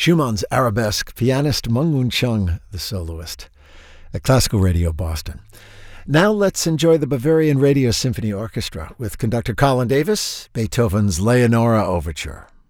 Schumann's arabesque, pianist Meng-Moon Chung, the soloist, at Classical Radio Boston. Now let's enjoy the Bavarian Radio Symphony Orchestra with conductor Colin Davis, Beethoven's Leonora Overture.